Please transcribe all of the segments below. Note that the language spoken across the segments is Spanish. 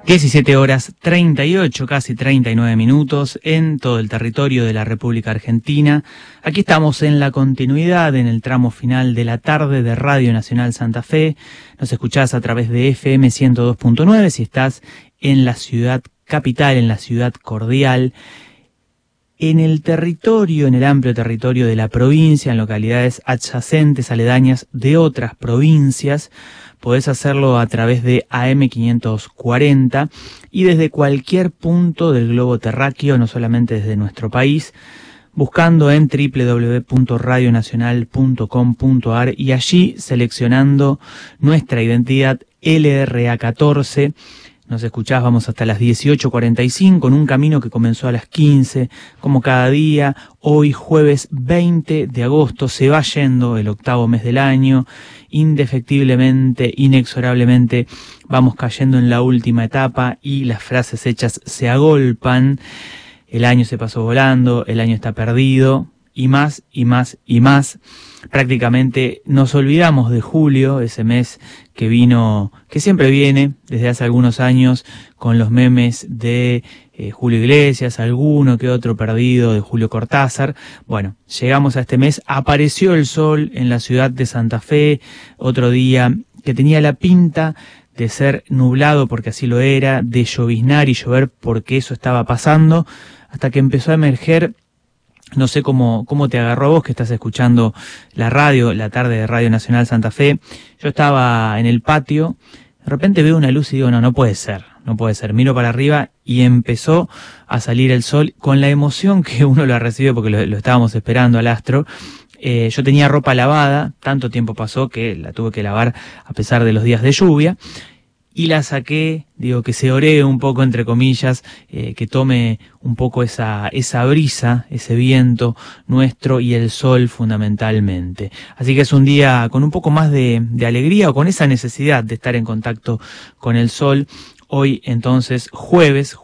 17:38, casi 39 minutos en todo el territorio de la República Argentina. Aquí estamos en la continuidad, en el tramo final de la tarde de Radio Nacional Santa Fe. Nos escuchás a través de FM 102.9 si estás en la ciudad capital, en la ciudad cordial. En el territorio, en el amplio territorio de la provincia, en localidades adyacentes, aledañas de otras provincias, podés hacerlo a través de AM540 y desde cualquier punto del globo terráqueo, no solamente desde nuestro país, buscando en www.radionacional.com.ar y allí seleccionando nuestra identidad LRA14. Nos escuchás, vamos hasta las 18:45 en un camino que comenzó a las 15, como cada día. Hoy jueves 20 de agosto se va yendo el octavo mes del año. Indefectiblemente, inexorablemente vamos cayendo en la última etapa y las frases hechas se agolpan. El año se pasó volando, el año está perdido y más y más y más. Prácticamente nos olvidamos de julio, ese mes que vino, que siempre viene desde hace algunos años con los memes de Julio Iglesias, alguno que otro perdido de Julio Cortázar. Bueno, llegamos a este mes, apareció el sol en la ciudad de Santa Fe, otro día que tenía la pinta de ser nublado porque así lo era, de lloviznar y llover porque eso estaba pasando, hasta que empezó a emerger. No sé cómo te agarró a vos que estás escuchando la radio, la tarde de Radio Nacional Santa Fe. Yo estaba en el patio, de repente veo una luz y digo, no puede ser. Miro para arriba y empezó a salir el sol con la emoción que uno lo ha recibido porque lo estábamos esperando al astro. Yo tenía ropa lavada, tanto tiempo pasó que la tuve que lavar a pesar de los días de lluvia. Y la saqué, digo, que se oree un poco, entre comillas, que tome un poco esa brisa, ese viento nuestro y el sol fundamentalmente. Así que es un día con un poco más de alegría o con esa necesidad de estar en contacto con el sol. Hoy entonces jueves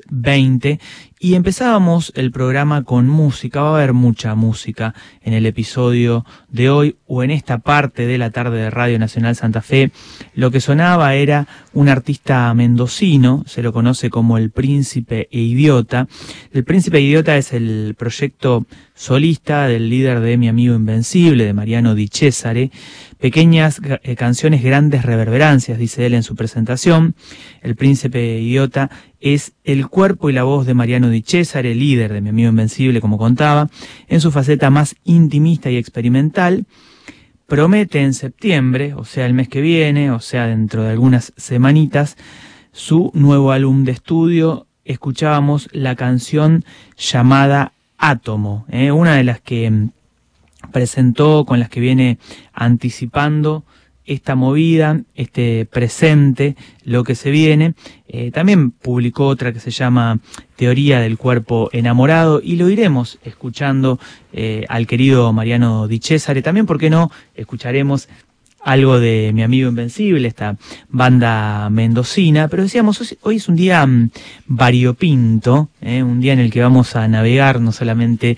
20, y empezábamos el programa con música. Va a haber mucha música en el episodio de hoy o en esta parte de la tarde de Radio Nacional Santa Fe. Lo que sonaba era un artista mendocino, se lo conoce como El Príncipe e Idiota. El Príncipe e Idiota es el proyecto solista del líder de Mi Amigo Invencible, de Mariano Di Cesare. Pequeñas canciones, grandes reverberancias, dice él en su presentación. El Príncipe Idiota es el cuerpo y la voz de Mariano Di Cesare, líder de Mi Amigo Invencible, como contaba, en su faceta más intimista y experimental. Promete en septiembre, o sea el mes que viene, o sea dentro de algunas semanitas, su nuevo álbum de estudio. Escuchábamos la canción llamada Átomo, una de las que presentó, con las que viene anticipando esta movida, este presente, lo que se viene. También publicó otra que se llama Teoría del Cuerpo Enamorado, y lo iremos escuchando al querido Mariano Di Cesare. También, ¿por qué no?, escucharemos algo de Mi Amigo Invencible, esta banda mendocina. Pero decíamos, hoy es un día variopinto, un día en el que vamos a navegar no solamente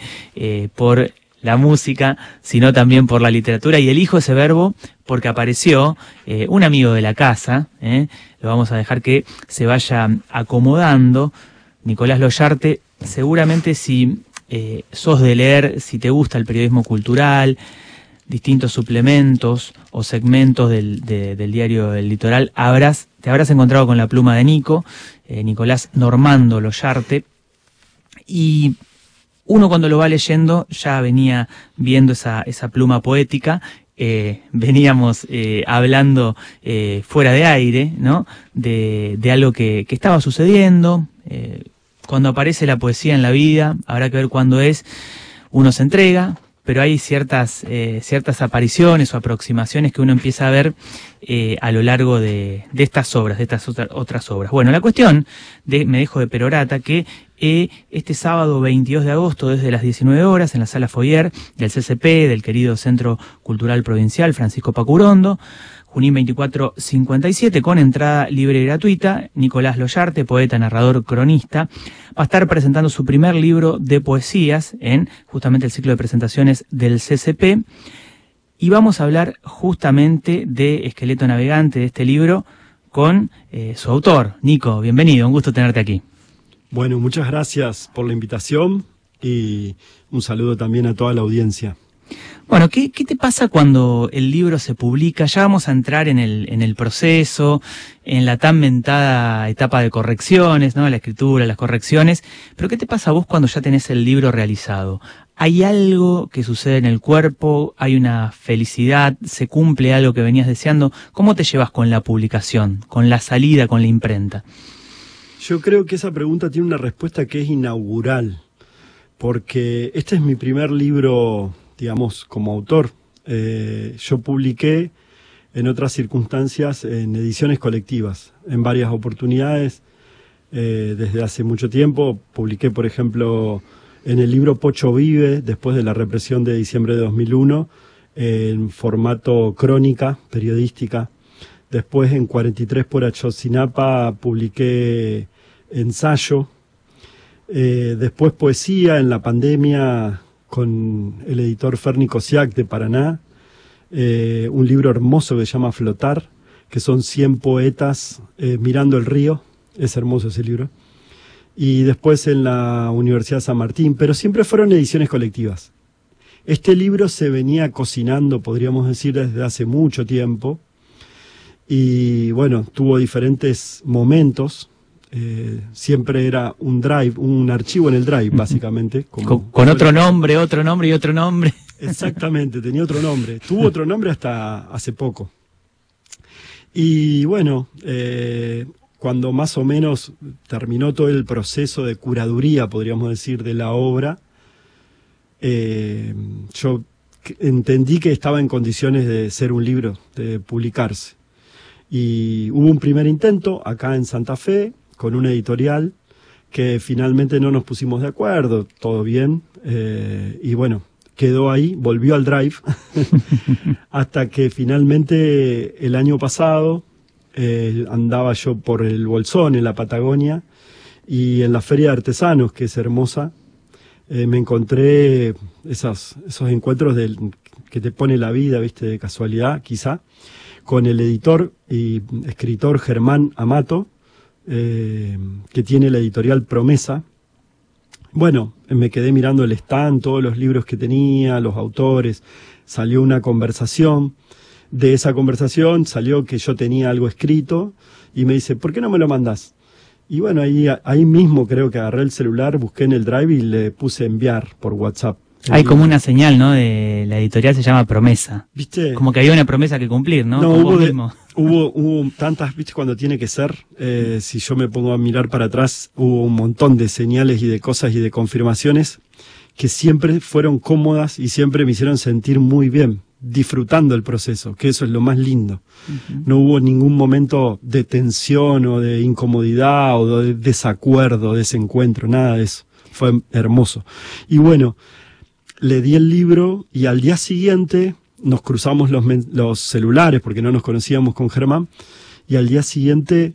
por la música, sino también por la literatura, y elijo ese verbo porque apareció un amigo de la casa, lo vamos a dejar que se vaya acomodando. Nicolás Loyarte, seguramente si sos de leer, si te gusta el periodismo cultural, distintos suplementos o segmentos del diario El Litoral, te habrás encontrado con la pluma de Nicolás Normando Loyarte, y uno cuando lo va leyendo ya venía viendo esa pluma poética. Veníamos hablando fuera de aire, ¿no?, de algo que estaba sucediendo. Cuando aparece la poesía en la vida, habrá que ver cuándo es, uno se entrega, pero hay ciertas apariciones o aproximaciones que uno empieza a ver a lo largo de estas obras, de estas otras obras. Bueno, la cuestión me dejo de perorata que este sábado 22 de agosto, desde las 19 horas, en la Sala Foyer del CCP, del querido Centro Cultural Provincial Francisco Pacurondo, Junín 2457, con entrada libre y gratuita, Nicolás Loyarte, poeta, narrador, cronista, va a estar presentando su primer libro de poesías en justamente el ciclo de presentaciones del CCP, y vamos a hablar justamente de Esqueleto Navegante, de este libro con su autor, Nico. Bienvenido, un gusto tenerte aquí. Bueno, muchas gracias por la invitación y un saludo también a toda la audiencia. Bueno, ¿qué te pasa cuando el libro se publica? Ya vamos a entrar en el proceso, en la tan mentada etapa de correcciones, ¿no? La escritura, las correcciones. Pero ¿qué te pasa a vos cuando ya tenés el libro realizado? ¿Hay algo que sucede en el cuerpo? ¿Hay una felicidad? ¿Se cumple algo que venías deseando? ¿Cómo te llevas con la publicación, con la salida, con la imprenta? Yo creo que esa pregunta tiene una respuesta que es inaugural, porque este es mi primer libro, digamos, como autor. Yo publiqué en otras circunstancias en ediciones colectivas, en varias oportunidades, desde hace mucho tiempo. Publiqué, por ejemplo, en el libro Pocho Vive, después de la represión de diciembre de 2001, en formato crónica periodística. Después en 43 por Ayotzinapa publiqué ensayo. Después poesía en la pandemia con el editor Ferni Kosiak de Paraná. Un libro hermoso que se llama Flotar, que son 100 poetas mirando el río. Es hermoso ese libro. Y después en la Universidad de San Martín, pero siempre fueron ediciones colectivas. Este libro se venía cocinando, podríamos decir, desde hace mucho tiempo. Y bueno, tuvo diferentes momentos. Siempre era un drive, un archivo en el drive, básicamente. Con otro nombre y otro nombre. Exactamente, tenía otro nombre. Tuvo otro nombre hasta hace poco. Y bueno, cuando más o menos terminó todo el proceso de curaduría, podríamos decir, de la obra, yo entendí que estaba en condiciones de ser un libro, de publicarse. Y hubo un primer intento acá en Santa Fe, con una editorial, que finalmente no nos pusimos de acuerdo, todo bien, y bueno, quedó ahí, volvió al drive, hasta que finalmente el año pasado andaba yo por el Bolsón, en la Patagonia, y en la Feria de Artesanos, que es hermosa, me encontré esos encuentros que te pone la vida, viste, de casualidad, quizá, con el editor y escritor Germán Amato, que tiene la editorial Promesa. Bueno, me quedé mirando el stand, todos los libros que tenía, los autores, salió una conversación. De esa conversación salió que yo tenía algo escrito y me dice, ¿por qué no me lo mandás? Y bueno, ahí mismo creo que agarré el celular, busqué en el drive y le puse enviar por WhatsApp. Hay como una señal, ¿no? De la editorial se llama Promesa. ¿Viste? Como que había una promesa que cumplir, ¿no? No, hubo tantas, ¿viste? Cuando tiene que ser, si yo me pongo a mirar para atrás, hubo un montón de señales y de cosas y de confirmaciones que siempre fueron cómodas y siempre me hicieron sentir muy bien, disfrutando el proceso, que eso es lo más lindo. Uh-huh. No hubo ningún momento de tensión o de incomodidad o de desacuerdo, desencuentro, nada de eso. Fue hermoso. Y bueno, le di el libro y al día siguiente nos cruzamos los celulares porque no nos conocíamos con Germán y al día siguiente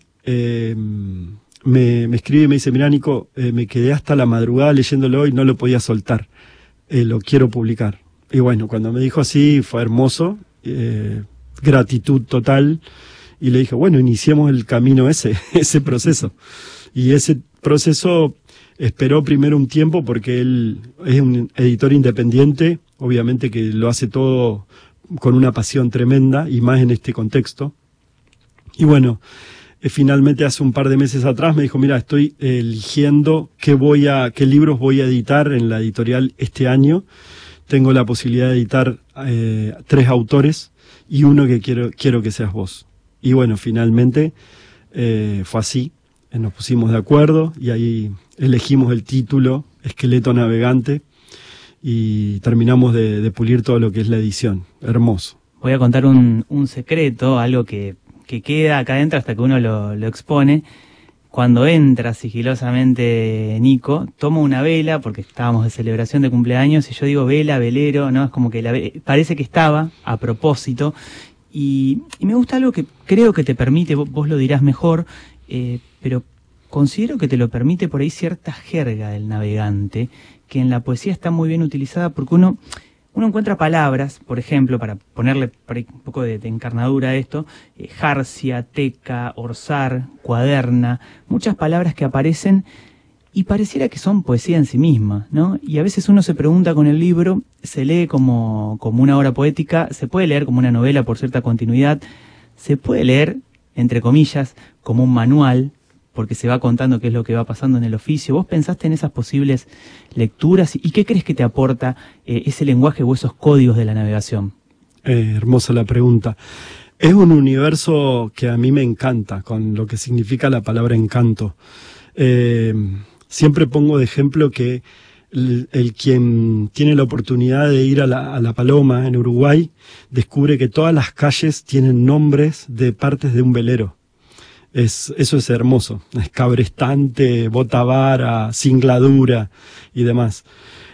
me escribe y me dice, mirá Nico, me quedé hasta la madrugada leyéndolo y no lo podía soltar, lo quiero publicar. Y bueno, cuando me dijo así fue hermoso, gratitud total y le dije, bueno, iniciemos el camino ese proceso. Y ese proceso esperó primero un tiempo porque él es un editor independiente, obviamente que lo hace todo con una pasión tremenda y más en este contexto. Y bueno, finalmente hace un par de meses atrás me dijo, mira, estoy eligiendo qué libros voy a editar en la editorial este año. Tengo la posibilidad de editar 3 autores y uno que quiero que seas vos. Y bueno, finalmente fue así. Nos pusimos de acuerdo y ahí elegimos el título, Esqueleto Navegante, y terminamos de pulir todo lo que es la edición. Hermoso. Voy a contar un secreto, algo que queda acá adentro hasta que uno lo expone. Cuando entra sigilosamente Nico, toma una vela, porque estábamos de celebración de cumpleaños, y yo digo vela, velero, ¿no? Es como que parece que estaba a propósito. Y me gusta algo que creo que te permite, vos lo dirás mejor, pero considero que te lo permite por ahí cierta jerga del navegante, que en la poesía está muy bien utilizada porque uno uno encuentra palabras, por ejemplo, para ponerle por ahí un poco de encarnadura a esto, jarcia, teca, orzar, cuaderna, muchas palabras que aparecen y pareciera que son poesía en sí misma, ¿no? Y a veces uno se pregunta con el libro, se lee como una obra poética, se puede leer como una novela por cierta continuidad, se puede leer, entre comillas, como un manual, porque se va contando qué es lo que va pasando en el oficio. ¿Vos pensaste en esas posibles lecturas? ¿Y qué crees que te aporta ese lenguaje o esos códigos de la navegación? Hermosa la pregunta. Es un universo que a mí me encanta, con lo que significa la palabra encanto. Siempre pongo de ejemplo que el quien tiene la oportunidad de ir a la Paloma en Uruguay descubre que todas las calles tienen nombres de partes de un velero. Eso es hermoso, es Cabrestante, Botavara, Singladura y demás.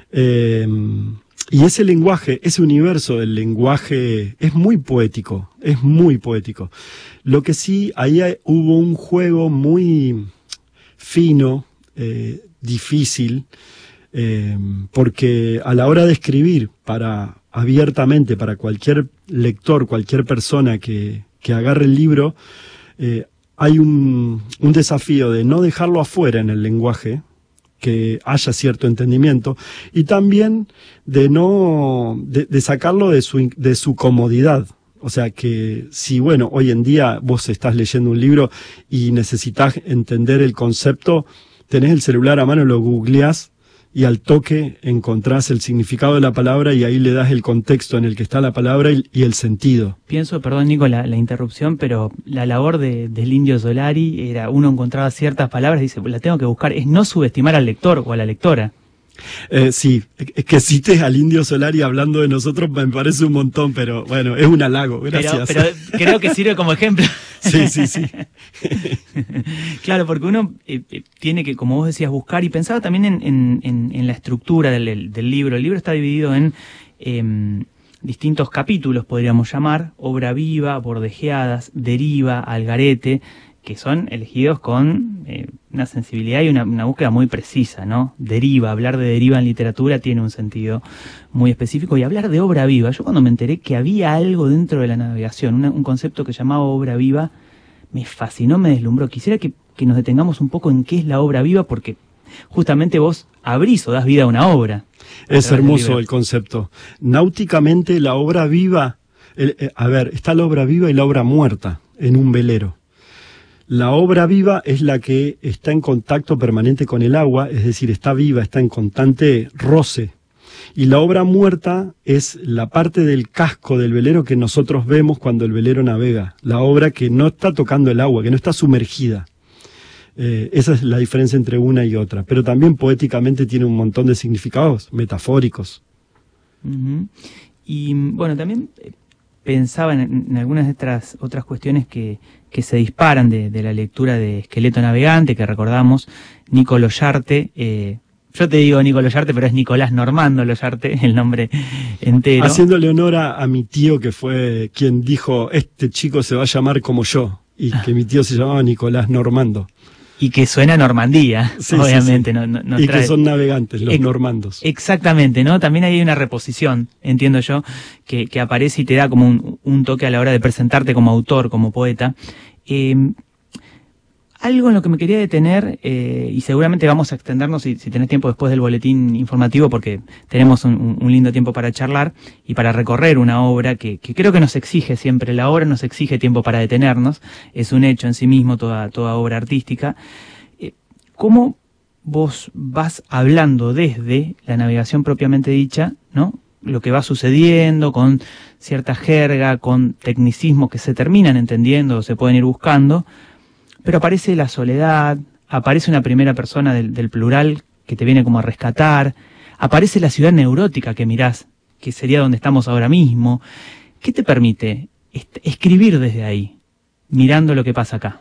Y ese lenguaje, ese universo del lenguaje es muy poético, es muy poético. Lo que sí, ahí hubo un juego muy fino, difícil, porque a la hora de escribir abiertamente para cualquier lector, cualquier persona que agarre el libro, hay un desafío de no dejarlo afuera en el lenguaje, que haya cierto entendimiento, y también de sacarlo de su comodidad. O sea que si, bueno, hoy en día vos estás leyendo un libro y necesitas entender el concepto, tenés el celular a mano, lo googleás y al toque encontrás el significado de la palabra y ahí le das el contexto en el que está la palabra y el sentido. Pienso, perdón Nico la interrupción, pero la labor del Indio Solari era, uno encontraba ciertas palabras y dice, la tengo que buscar, es no subestimar al lector o a la lectora. Sí, que cites al Indio Solari hablando de nosotros me parece un montón, pero bueno, es un halago, gracias. Pero creo que sirve como ejemplo. Sí. Claro, porque uno tiene que, como vos decías, buscar, y pensaba también en la estructura del libro. El libro está dividido en distintos capítulos, podríamos llamar, obra viva, bordejeadas, deriva, algarete, que son elegidos con una sensibilidad y una búsqueda muy precisa, ¿no? Deriva, hablar de deriva en literatura tiene un sentido muy específico, y hablar de obra viva, yo cuando me enteré que había algo dentro de la navegación, un concepto que llamaba obra viva, me fascinó, me deslumbró. Quisiera que nos detengamos un poco en qué es la obra viva, porque justamente vos abrís o das vida a una obra. Es hermoso el concepto. Náuticamente la obra viva, está la obra viva y la obra muerta en un velero. La obra viva es la que está en contacto permanente con el agua, es decir, está viva, está en constante roce. Y la obra muerta es la parte del casco del velero que nosotros vemos cuando el velero navega. La obra que no está tocando el agua, que no está sumergida. Esa es la diferencia entre una y otra. Pero también poéticamente tiene un montón de significados metafóricos. Uh-huh. Y bueno, también pensaba en algunas de estas otras cuestiones que se disparan de la lectura de Esqueleto Navegante, que recordamos, Nico Loyarte. Yo te digo Nico Loyarte, pero es Nicolás Normando Loyarte, el nombre entero. Haciéndole honor a mi tío, que fue quien dijo, este chico se va a llamar como yo, y que mi tío se llamaba Nicolás Normando. Y que suena a Normandía, sí, obviamente. Sí. No y trae... que son navegantes, los normandos. Exactamente, ¿no? También hay una reposición, entiendo yo, que aparece y te da como un toque a la hora de presentarte como autor, como poeta. Algo en lo que me quería detener, y seguramente vamos a extendernos si tenés tiempo después del boletín informativo, porque tenemos un lindo tiempo para charlar y para recorrer una obra que creo que nos exige siempre. La obra nos exige tiempo para detenernos, es un hecho en sí mismo toda obra artística. ¿Cómo vos vas hablando desde la navegación propiamente dicha, ¿no? Lo que va sucediendo con cierta jerga, con tecnicismos que se terminan entendiendo o se pueden ir buscando, pero aparece la soledad, aparece una primera persona del plural que te viene como a rescatar, aparece la ciudad neurótica que mirás, que sería donde estamos ahora mismo. ¿Qué te permite escribir desde ahí, mirando lo que pasa acá?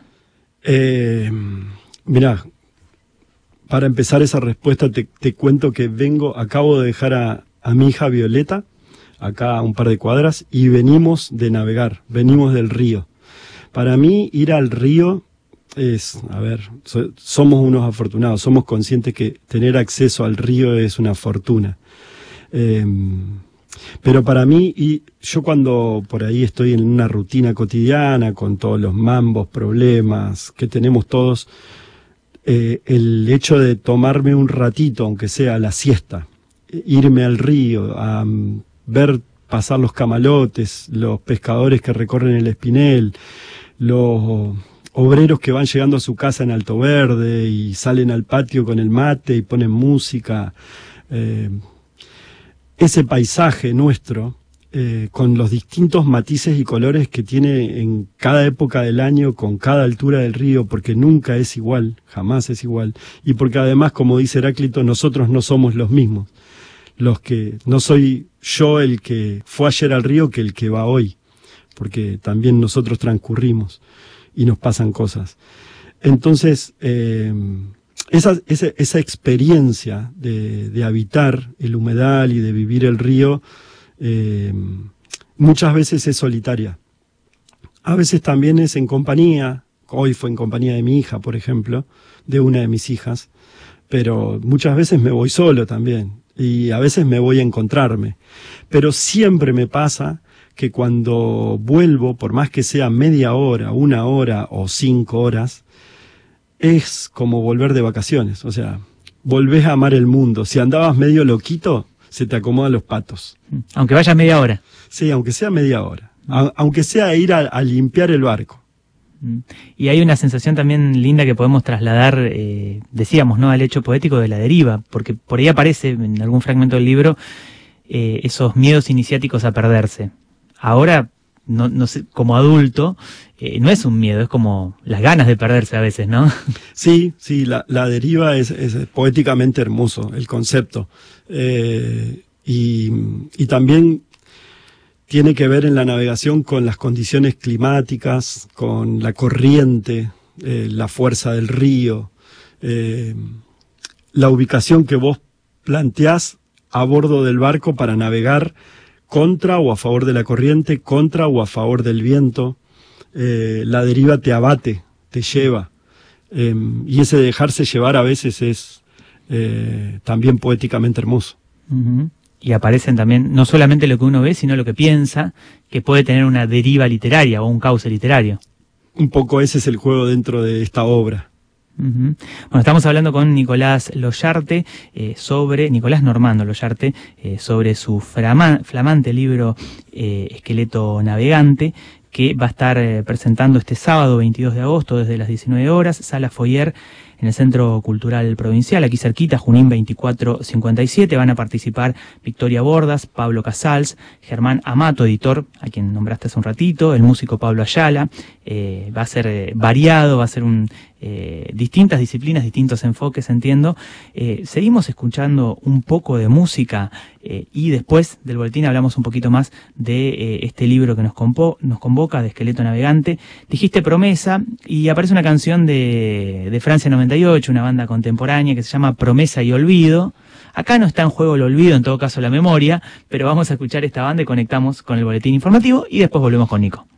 Mirá, para empezar esa respuesta te cuento que acabo de dejar a mi hija Violeta, acá a un par de cuadras, y venimos de navegar, venimos del río. Para mí ir al río somos unos afortunados, somos conscientes que tener acceso al río es una fortuna. Pero para mí, y yo cuando por ahí estoy en una rutina cotidiana, con todos los mambos, problemas que tenemos todos, el hecho de tomarme un ratito, aunque sea la siesta, irme al río, a ver pasar los camalotes, los pescadores que recorren el Espinel, los obreros que van llegando a su casa en Alto Verde y salen al patio con el mate y ponen música, ese paisaje nuestro, con los distintos matices y colores que tiene en cada época del año, con cada altura del río, porque nunca es igual, jamás es igual, y porque además, como dice Heráclito, nosotros no somos los mismos. No soy yo el que fue ayer al río que el que va hoy, porque también nosotros transcurrimos y nos pasan cosas. Entonces, esa experiencia de habitar el humedal y de vivir el río, muchas veces es solitaria. A veces también es en compañía. Hoy fue en compañía de mi hija, por ejemplo, de una de mis hijas, pero muchas veces me voy solo también. Y a veces me voy a encontrarme. Pero siempre me pasa que cuando vuelvo, por más que sea media hora, 1 hora o 5 horas, es como volver de vacaciones. O sea, volvés a amar el mundo. Si andabas medio loquito, se te acomodan los patos. Aunque vayas media hora. Sí, aunque sea media hora. Aunque sea ir a limpiar el barco. Y hay una sensación también linda que podemos trasladar, decíamos, ¿no?, al hecho poético de la deriva, porque por ahí aparece en algún fragmento del libro esos miedos iniciáticos a perderse. Ahora, no sé, como adulto, no es un miedo, es como las ganas de perderse a veces, ¿no? Sí, la deriva es poéticamente hermoso, el concepto. Y también tiene que ver en la navegación con las condiciones climáticas, con la corriente, la fuerza del río, la ubicación que vos planteás a bordo del barco para navegar contra o a favor de la corriente, contra o a favor del viento. La deriva te abate, te lleva, y ese dejarse llevar a veces es también poéticamente hermoso. Uh-huh. Y aparecen también no solamente lo que uno ve, sino lo que piensa, que puede tener una deriva literaria o un cauce literario. Un poco ese es el juego dentro de esta obra. Uh-huh. Bueno, estamos hablando con Nicolás Loyarte, Nicolás Normando Loyarte, sobre su flamante libro Esqueleto Navegante, que va a estar presentando este sábado 22 de agosto desde las 19 horas, Sala Foyer, en el Centro Cultural Provincial, aquí cerquita, Junín 2457. Van a participar Victoria Bordas, Pablo Casals, Germán Amato, editor, a quien nombraste hace un ratito, el músico Pablo Ayala. Va a ser variado, va a ser distintas disciplinas, distintos enfoques, entiendo. Seguimos escuchando un poco de música y después del boletín hablamos un poquito más de este libro que nos convoca, de Esqueleto Navegante. Dijiste Promesa y aparece una canción de Francia 98, una banda contemporánea que se llama Promesa y Olvido. Acá no está en juego el olvido, en todo caso la memoria, pero vamos a escuchar esta banda y conectamos con el boletín informativo y después volvemos con Nico.